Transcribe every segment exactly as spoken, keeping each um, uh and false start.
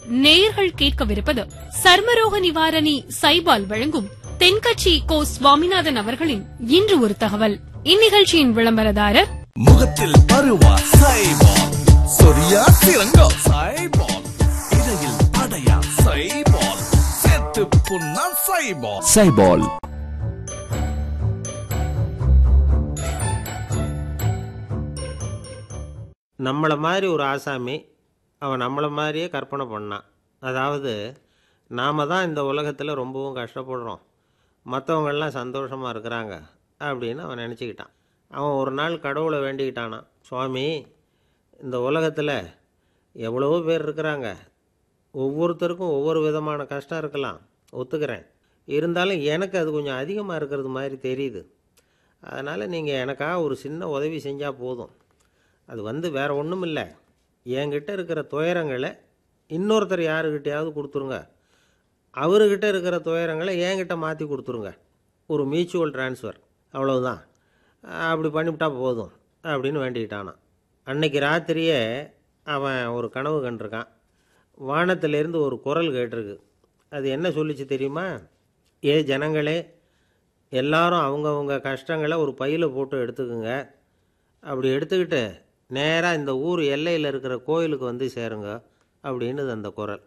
நேயர்கள் கேட்கவிருப்பது சர்மரோக நிவாரணி சைபால் வழங்கும் தென்கட்சி கோ சுவாமிநாதன் அவர்களின் இன்று ஒரு தகவல். இந்நிகழ்ச்சியின் விளம்பரதாரர் முகத்தில் பருவா சைபால், சொரியா சிறங்கா சைபால், இடையில் அடையா சைபால், செத்து புண்ணா சைபால். சைபால் நம்மளை மாதிரி ஒரு ஆசாமி அவன் நம்மளை மாதிரியே கற்பனை பண்ணான். அதாவது நாம் தான் இந்த உலகத்தில் ரொம்பவும் கஷ்டப்படுறோம், மற்றவங்கெல்லாம் சந்தோஷமாக இருக்கிறாங்க அப்படின்னு அவன் நினச்சிக்கிட்டான். அவன் ஒரு நாள் கடவுளை வேண்டிக்கிட்டானான். சுவாமி, இந்த உலகத்தில் எவ்வளவோ பேர் இருக்கிறாங்க, ஒவ்வொருத்தருக்கும் ஒவ்வொரு விதமான கஷ்டம் இருக்கலாம், ஒத்துக்கிறேன். இருந்தாலும் எனக்கு அது கொஞ்சம் அதிகமாக இருக்கிறது மாதிரி தெரியுது. அதனால் நீங்கள் எனக்காக ஒரு சின்ன உதவி செஞ்சால் போதும். அது வந்து வேறு ஒன்றும் இல்லை, என்கிட்ட இருக்கிற துயரங்களை இன்னொருத்தர் யாருக்கிட்டையாவது கொடுத்துருங்க, அவர்கிட்ட இருக்கிற துயரங்களை என்கிட்ட மாற்றி கொடுத்துருங்க. ஒரு மியூச்சுவல் ட்ரான்ஸ்ஃபர், அவ்வளவுதான். அப்படி பண்ணிவிட்டா போதும் அப்படின்னு வேண்டிக்கிட்டானான். அன்னைக்கு ராத்திரியே அவன் ஒரு கனவு கண்டிருக்கான். வானத்திலேருந்து ஒரு குரல் கேட்டிருக்கு. அது என்ன சொல்லிச்சு தெரியுமா? ஏ ஜனங்களே, எல்லாரும் அவங்கவுங்க கஷ்டங்களை ஒரு பையில் போட்டு எடுத்துக்குங்க. அப்படி எடுத்துக்கிட்டு நேராக இந்த ஊர் எல்லையில் இருக்கிற கோயிலுக்கு வந்து சேருங்க அப்படின்னுது அந்த குரல்.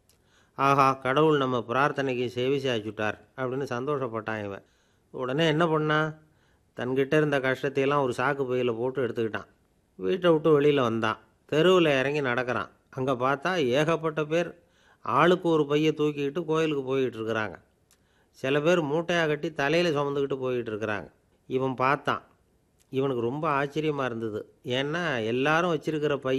ஆஹா, கடவுள் நம்ம பிரார்த்தனைக்கு செவி சாய்ச்சுட்டார் அப்படின்னு சந்தோஷப்பட்டான் இவன். உடனே என்ன பண்ணான்? தன்கிட்ட இருந்த கஷ்டத்தையெல்லாம் ஒரு சாக்கு பையில் போட்டு எடுத்துக்கிட்டான். வீட்டை விட்டு வெளியில் வந்தான். தெருவில் இறங்கி நடக்கிறான். அங்கே பார்த்தா ஏகப்பட்ட பேர் ஆளுக்கு ஒரு பையை தூக்கிக்கிட்டு கோயிலுக்கு போய்கிட்டு இருக்கிறாங்க. சில பேர் மூட்டையாக கட்டி தலையில் சுமந்துக்கிட்டு போய்கிட்டு இருக்கிறாங்க. இவன் பார்த்தான். இவனுக்கு ரொம்ப ஆச்சரியமாக இருந்தது. ஏன்னா எல்லாரும் வச்சிருக்கிற பை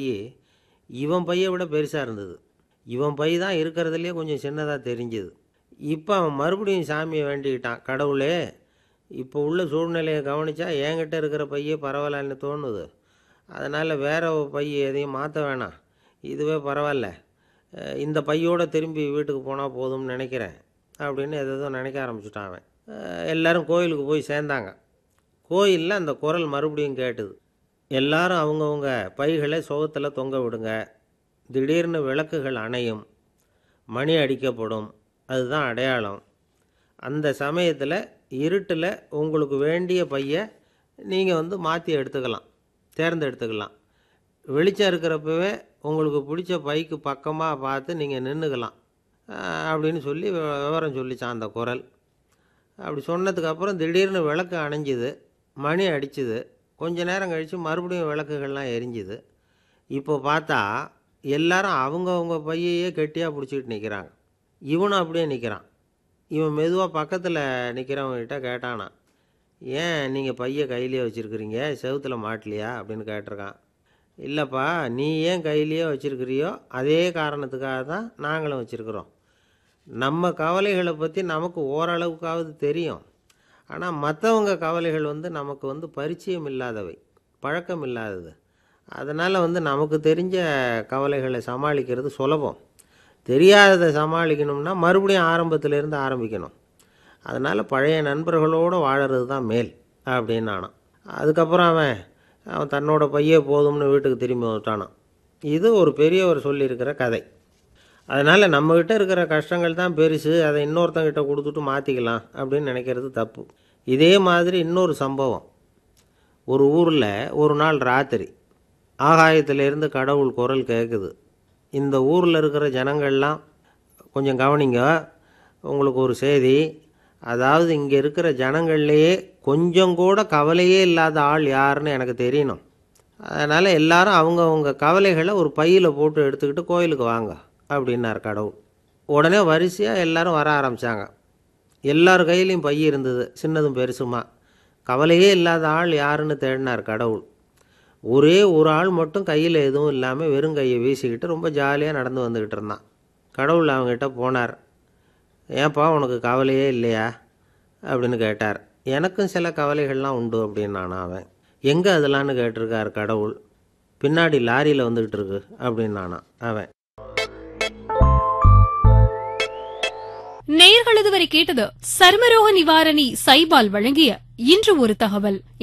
இவன் பையை விட பெருசாக இருந்தது. இவன் பை தான் இருக்கிறதுலே கொஞ்சம் சின்னதாக தெரிஞ்சுது. இப்போ அவன் மறுபடியும் சாமியை வேண்டிக்கிட்டான். கடவுளே, இப்போ உள்ள சூழ்நிலையை கவனித்தா என்கிட்ட இருக்கிற பையே பரவாயில்லன்னு தோணுது. அதனால் வேற பை எதையும் மாற்ற வேணாம், இதுவே பரவாயில்ல, இந்த பையோடு திரும்பி வீட்டுக்கு போனால் போதும்னு நினைக்கிறேன் அப்படின்னு எதோ நினைக்க ஆரம்பிச்சுட்டான் அவன். எல்லோரும் கோயிலுக்கு போய் சேர்ந்தாங்க. கோயிலில் அந்த குரல் மறுபடியும் கேட்டுது. எல்லாரும் அவங்கவுங்க பைகளை சுகத்தில் தொங்க விடுங்க. திடீர்னு விளக்குகள் அணையும், மணி அடிக்கப்படும், அதுதான் அடையாளம். அந்த சமயத்தில் இருட்டில் உங்களுக்கு வேண்டிய பையை நீங்கள் வந்து மாற்றி எடுத்துக்கலாம், தேர்ந்தெடுத்துக்கலாம். வெளிச்சம் இருக்கிறப்பவே உங்களுக்கு பிடிச்ச பைக்கு பக்கமாக பார்த்து நீங்கள் நின்றுக்கலாம் அப்படின்னு சொல்லி விவரம் சொல்லிச்சான் அந்த குரல். அப்படி சொன்னதுக்கப்புறம் திடீர்னு விளக்கு அணைஞ்சிது, மணி அடிச்சுது. கொஞ்ச நேரம் கழித்து மறுபடியும் விளக்குகள்லாம் எரிஞ்சுது. இப்போ பார்த்தா எல்லாரும் அவங்கவுங்க பையையே கெட்டியாக பிடிச்சிக்கிட்டு நிற்கிறாங்க. இவனும் அப்படியே நிற்கிறான். இவன் மெதுவாக பக்கத்தில் நிற்கிறவங்ககிட்ட கேட்டானா, ஏன் நீங்கள் பையை கையிலேயே வச்சுருக்கிறீங்க, செவுத்தில் மாட்டலையா அப்படின்னு கேட்டிருக்கான். இல்லைப்பா, நீ ஏன் கையிலேயே வச்சுருக்கிறியோ அதே காரணத்துக்காக தான் நாங்களும் வச்சுருக்குறோம். நம்ம கவலைகளை பற்றி நமக்கு ஓரளவுக்காவது தெரியும், ஆனால் மற்றவங்க கவலைகள் வந்து நமக்கு வந்து பரிச்சயம் இல்லாதவை, பழக்கம் இல்லாதது. அதனால் வந்து நமக்கு தெரிஞ்ச கவலைகளை சமாளிக்கிறது சுலபம். தெரியாததை சமாளிக்கணும்னா மறுபடியும் ஆரம்பத்திலேருந்து ஆரம்பிக்கணும். அதனால் பழைய நண்பர்களோடு வாழறது தான் மேல் அப்படின்னு நானான். அதுக்கப்புறம் அவன் அவன் தன்னோட பையே போதும்னு வீட்டுக்கு திரும்பி வந்துட்டானான். இது ஒரு பெரியவர் சொல்லியிருக்கிற கதை. அதனால் நம்மக்கிட்ட இருக்கிற கஷ்டங்கள் தான் பெருசு, அதை இன்னொருத்தங்கிட்ட கொடுத்துட்டு மாற்றிக்கலாம் அப்படின்னு நினைக்கிறது தப்பு. இதே மாதிரி இன்னொரு சம்பவம். ஒரு ஊரில் ஒரு நாள் ராத்திரி ஆகாயத்திலேருந்து கடவுள் குரல் கேட்குது. இந்த ஊரில் இருக்கிற ஜனங்கள்லாம் கொஞ்சம் கவனிங்க, உங்களுக்கு ஒரு செய்தி. அதாவது இங்கே இருக்கிற ஜனங்கள்லேயே கொஞ்சம் கூட கவலையே இல்லாத ஆள் யாருன்னு எனக்கு தெரியணும். அதனால் எல்லாரும் அவங்கவுங்க கவலைகளை ஒரு பையில் போட்டு எடுத்துக்கிட்டு கோயிலுக்கு வாங்க அப்படின்னார் கடவுள். உடனே வரிசையாக எல்லோரும் வர ஆரம்பித்தாங்க. எல்லார் கையிலையும் பை இருந்தது, சின்னதும் பெருசுமா. கவலையே இல்லாத ஆள் யாருன்னு தேடினார் கடவுள். ஒரே ஒரு ஆள் மட்டும் கையில் எதுவும் இல்லாமல் வெறும் கையை வீசிக்கிட்டு ரொம்ப ஜாலியாக நடந்து வந்துக்கிட்டு இருந்தான். கடவுள் அவங்ககிட்ட போனார். ஏன்ப்பா உனக்கு கவலையே இல்லையா அப்படின்னு கேட்டார். எனக்கும் சில கவலைகள்லாம் உண்டு அப்படின்னு நான் அவன். எங்கே அதெல்லாம்னு கேட்டிருக்கார் கடவுள். பின்னாடி லாரியில் வந்துக்கிட்டு இருக்கு அப்படின்னு நானா அவன். நேயர்கள் இதுவரை கேட்டது சர்மரோக நிவாரணி சைபால் வழங்கிய இன்று ஒரு தகவல்.